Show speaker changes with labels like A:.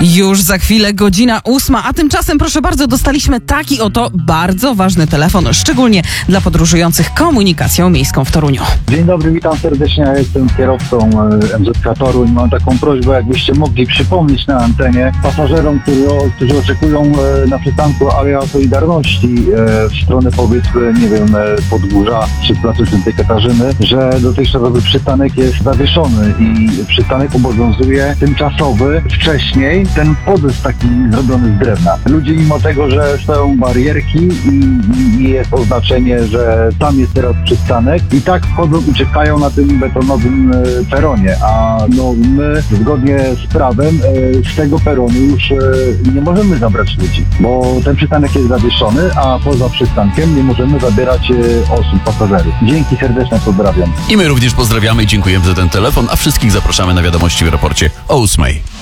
A: Już za chwilę 8:00, a tymczasem proszę bardzo, dostaliśmy taki oto bardzo ważny telefon, szczególnie dla podróżujących komunikacją miejską w Toruniu.
B: Dzień dobry, witam serdecznie, ja jestem kierowcą MZK Toruń. Mam taką prośbę, jakbyście mogli przypomnieć na antenie pasażerom, którzy oczekują na przystanku Aleja Solidarności w stronę, powiedzmy, nie wiem, Podgórza czy Placu Świętej Katarzyny, że dotychczasowy przystanek jest zawieszony i przystanek obowiązuje tymczasowy. Wcześniej ten podest taki zrobiony z drewna. Ludzie, mimo tego, że stoją barierki i jest oznaczenie, że tam jest teraz przystanek, i tak wchodzą i czekają na tym betonowym peronie, a no my zgodnie z prawem z tego peronu już nie możemy zabrać ludzi, bo ten przystanek jest zawieszony, a poza przystankiem nie możemy zabierać osób, pasażerów. Dzięki serdeczne, pozdrawiam.
C: I my również pozdrawiamy i dziękujemy za ten telefon, a wszystkich zapraszamy na wiadomości w raporcie o 8:00.